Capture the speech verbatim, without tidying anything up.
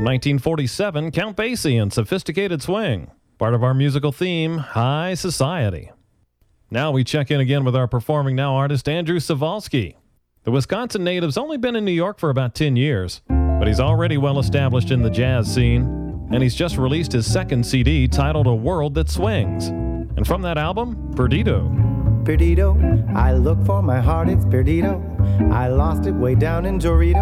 From nineteen forty-seven, Count Basie and Sophisticated Swing, part of our musical theme, High Society. Now we check in again with our Performing Now artist, Andrew Cywalski. The Wisconsin native's only been in New York for about ten years, but he's already well established in the jazz scene, and he's just released his second C D titled A World That Swings. And from that album, Perdido. Perdido, I look for my heart, it's perdido. I lost it way down in Dorito.